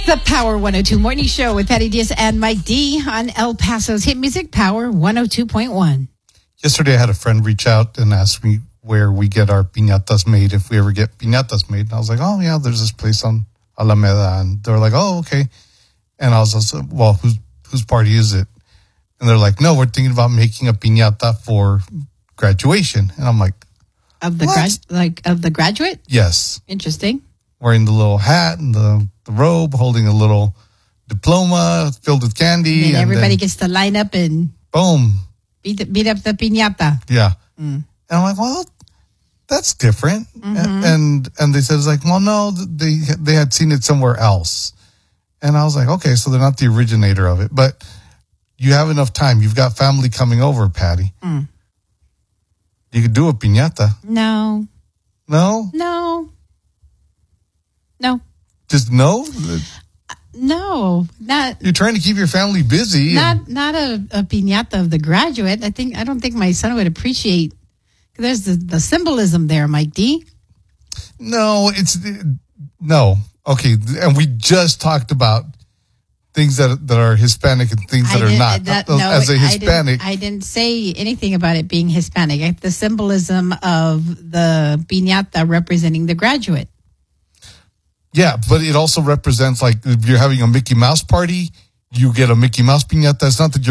The Power 102 Morning Show with Patty Diaz and Mike D on El Paso's hit music, Power 102.1. Yesterday, I had a friend reach out and ask me where we get our piñatas made, if we ever get piñatas made. And I was like, oh, yeah, there's this place on Alameda. And they were like, oh, okay. And I was also, well, whose party is it? And they're like, no, we're thinking about making a piñata for graduation. And I'm like, of the graduate? Yes. Interesting. Wearing the little hat and the robe, holding a little diploma filled with candy. And everybody gets to line up and boom, beat up the piñata. Yeah. And I'm like, well, that's different. Mm-hmm. And they said, it's like, well, no, they had seen it somewhere else. And I was like, okay, so they're not the originator of it. But you have enough time. You've got family coming over, Patty. You could do a piñata. No. No? No. No. Just no? No, not. You're trying to keep your family busy. Not a piñata of the graduate. I don't think my son would appreciate. There's the symbolism there, Mike D. No, no. Okay, and we just talked about things that are Hispanic and things that are not. As a Hispanic, I didn't say anything about it being Hispanic. The symbolism of the piñata representing the graduate. Yeah, but it also represents, like, if you're having a Mickey Mouse party, you get a Mickey Mouse piñata. It's not that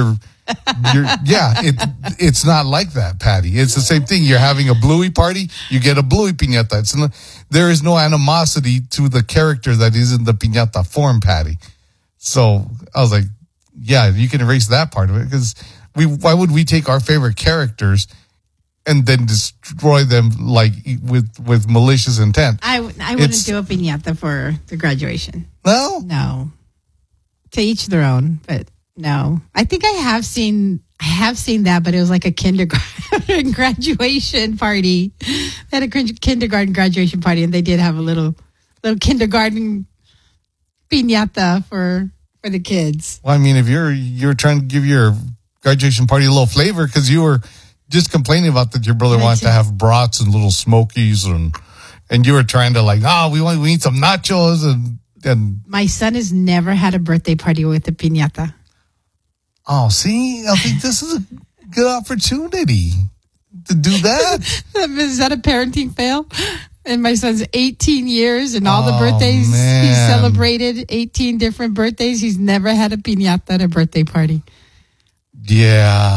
it's not like that, Patty. It's the same thing. You're having a Bluey party, you get a Bluey piñata. There is no animosity to the character that is in the piñata form, Patty. So I was like, yeah, you can erase that part of it, because why would we take our favorite characters and then destroy them like with malicious intent? I wouldn't do a piñata for the graduation. No? No. To each their own, but no. I think I have seen that, but it was like a kindergarten graduation party. They had a kindergarten graduation party, and they did have a little kindergarten piñata for the kids. Well, I mean, if you're trying to give your graduation party a little flavor, because you were just complaining about that your brother wanted to have brats and little smokies, and you were trying to we need some nachos and my son has never had a birthday party with a piñata. Oh, see, I think this is a good opportunity to do that. Is that a parenting fail? And my son's 18 years, and all the birthdays he's celebrated, 18 different birthdays. He's never had a piñata at a birthday party. Yeah.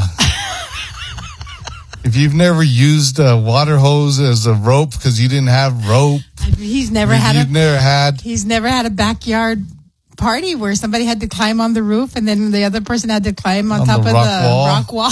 If you've never used a water hose as a rope because you didn't have rope, he's never had a backyard party where somebody had to climb on the roof and then the other person had to climb on top of the rock wall.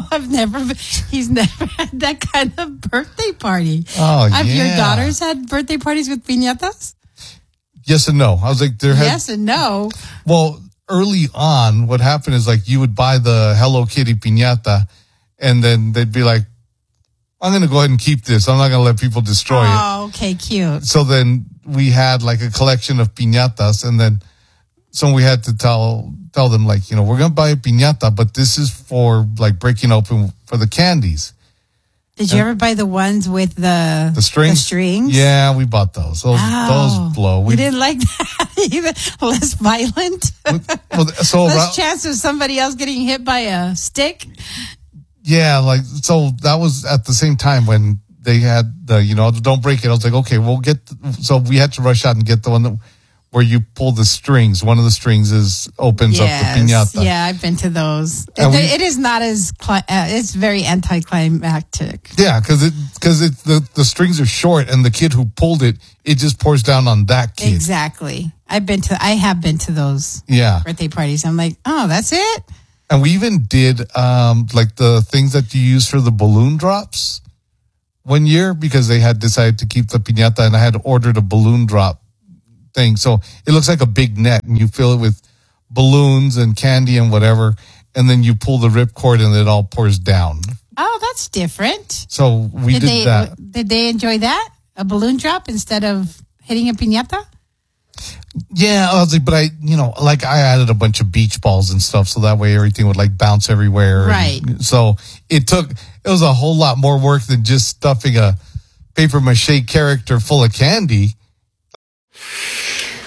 He's never had that kind of birthday party. Oh, Have your daughters had birthday parties with piñatas? Yes and no. I was like, yes and no. Well, early on, what happened is, like, you would buy the Hello Kitty piñata, and then they'd be like, I'm going to go ahead and keep this. I'm not going to let people destroy it. Oh, okay, cute. So then we had like a collection of piñatas, and then so we had to tell them, like, we're going to buy a piñata, but this is for like breaking open for the candies. Did you ever buy the ones with the strings? The strings? Yeah, we bought those. Those blow. We didn't like that even less violent. Less chance of somebody else getting hit by a stick. Yeah, so that was at the same time when they had the, don't break it. I was like, okay, so we had to rush out and get the one where you pull the strings. One of the strings opens up the piñata. Yeah, I've been to those. It is not as, it's very anticlimactic. Yeah, because the strings are short, and the kid who pulled it just pours down on that kid. Exactly. I have been to those birthday parties. I'm like, oh, that's it? And we even did like the things that you use for the balloon drops one year, because they had decided to keep the piñata, and I had ordered a balloon drop thing. So it looks like a big net, and you fill it with balloons and candy and whatever, and then you pull the ripcord and it all pours down. Oh, that's different. So we did that. Did they enjoy that? A balloon drop instead of hitting a piñata? Yeah, I was like, but I added a bunch of beach balls and stuff, so that way everything would like bounce everywhere. Right. And so it was a whole lot more work than just stuffing a paper mache character full of candy.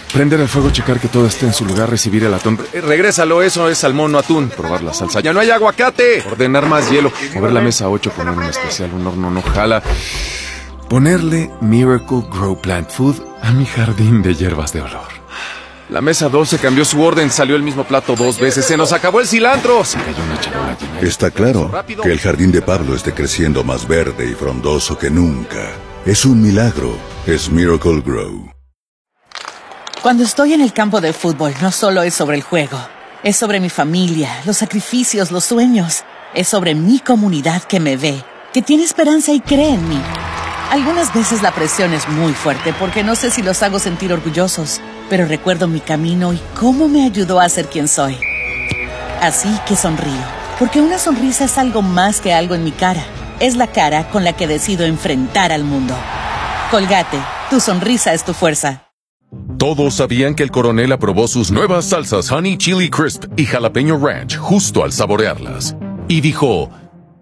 Prender el fuego, checar que todo esté en su lugar, recibir el atún. Regrésalo, eso es salmón, no atún. Probar la salsa. ¡Ya no hay aguacate! Ordenar más hielo. Mover la mesa 8, poner un especial, un horno no jala. Ponerle Miracle Grow Plant Food a mi jardín de hierbas de olor. La mesa 12 cambió su orden, salió el mismo plato 2 veces. ¡Se nos acabó el cilantro! Se cayó una charola llena. Está claro que el jardín de Pablo esté creciendo más verde y frondoso que nunca. Es un milagro. Es Miracle Grow. Cuando estoy en el campo de fútbol, no solo es sobre el juego. Es sobre mi familia, los sacrificios, los sueños. Es sobre mi comunidad que me ve, que tiene esperanza y cree en mí. Algunas veces la presión es muy fuerte porque no sé si los hago sentir orgullosos, pero recuerdo mi camino y cómo me ayudó a ser quien soy. Así que sonrío, porque una sonrisa es algo más que algo en mi cara. Es la cara con la que decido enfrentar al mundo. Colgate, tu sonrisa es tu fuerza. Todos sabían que el coronel aprobó sus nuevas salsas Honey Chili Crisp y Jalapeño Ranch justo al saborearlas. Y dijo...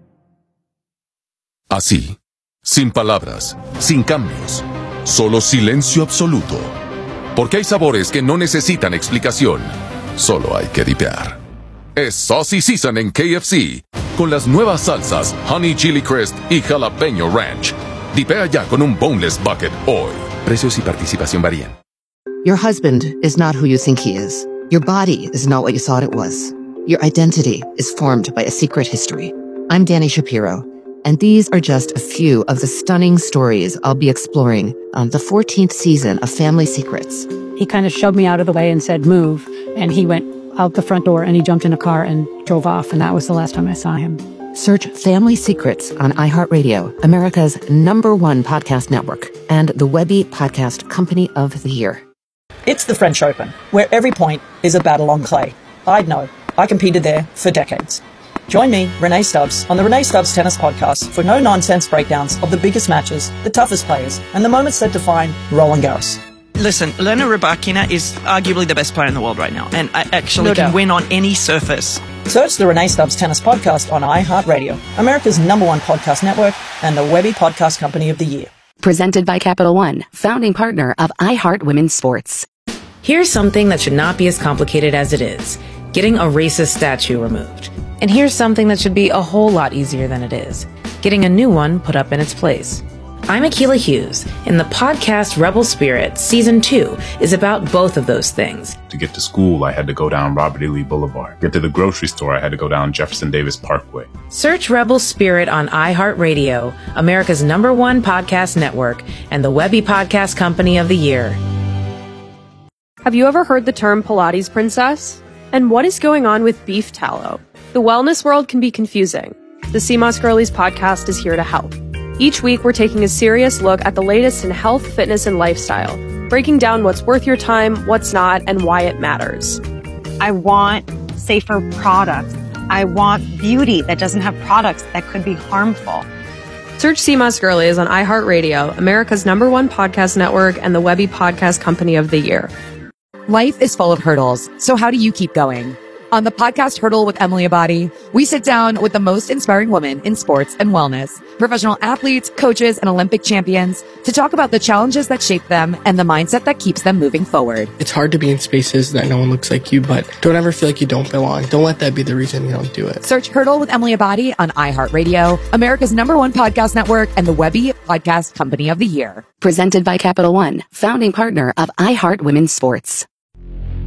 así, sin palabras, sin cambios, solo silencio absoluto. Porque hay sabores que no necesitan explicación, solo hay que dipear. Es Saucy Season en KFC, con las nuevas salsas Honey Chili Crisp y Jalapeño Ranch. Dipea ya con un Boneless Bucket hoy. Precios y participación varían. Your husband is not who you think he is. Your body is not what you thought it was. Your identity is formed by a secret history. I'm Danny Shapiro, and these are just a few of the stunning stories I'll be exploring on the 14th season of Family Secrets. He kind of shoved me out of the way and said, move. And he went out the front door and he jumped in a car and drove off. And that was the last time I saw him. Search Family Secrets on iHeartRadio, America's #1 podcast network, and the Webby Podcast Company of the Year. It's the French Open, where every point is a battle on clay. I'd know. I competed there for decades. Join me, Renee Stubbs, on the Renee Stubbs Tennis Podcast for no-nonsense breakdowns of the biggest matches, the toughest players, and the moments that define Roland Garros. Listen, Elena Rybakina is arguably the best player in the world right now, and I actually can win on any surface. Search the Renee Stubbs Tennis Podcast on iHeartRadio, America's #1 podcast network, and the Webby Podcast Company of the Year. Presented by Capital One, founding partner of iHeart Women's Sports. Here's something that should not be as complicated as it is: getting a racist statue removed. And here's something that should be a whole lot easier than it is: getting a new one put up in its place. I'm Akilah Hughes, and the podcast Rebel Spirit Season 2 is about both of those things. To get to school, I had to go down Robert E. Lee Boulevard. Get to the grocery store, I had to go down Jefferson Davis Parkway. Search Rebel Spirit on iHeartRadio, America's #1 podcast network, and the Webby Podcast Company of the Year. Have you ever heard the term Pilates princess? And what is going on with beef tallow? The wellness world can be confusing. The CMOS Girlies podcast is here to help. Each week, we're taking a serious look at the latest in health, fitness, and lifestyle, breaking down what's worth your time, what's not, and why it matters. I want safer products. I want beauty that doesn't have products that could be harmful. Search CMOS Girlies on iHeartRadio, America's #1 podcast network, and the Webby Podcast Company of the Year. Life is full of hurdles, so how do you keep going? On the podcast Hurdle with Emily Abadi, we sit down with the most inspiring women in sports and wellness, professional athletes, coaches, and Olympic champions to talk about the challenges that shape them and the mindset that keeps them moving forward. It's hard to be in spaces that no one looks like you, but don't ever feel like you don't belong. Don't let that be the reason you don't do it. Search Hurdle with Emily Abadi on iHeartRadio, America's #1 podcast network, and the Webby Podcast Company of the Year. Presented by Capital One, founding partner of iHeart Women's Sports.